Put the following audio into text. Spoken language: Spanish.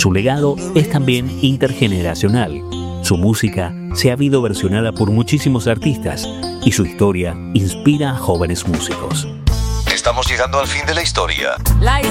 Su legado es también intergeneracional. Su música se ha habido versionada por muchísimos artistas y su historia inspira a jóvenes músicos. Estamos llegando al fin de la historia.